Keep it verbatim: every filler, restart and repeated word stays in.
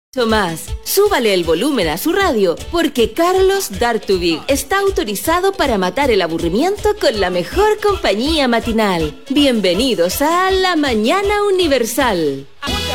Tomás, súbale el volumen a su radio, porque Carlos Dartubig está autorizado para matar el aburrimiento con la mejor compañía matinal. Bienvenidos a La Mañana Universal.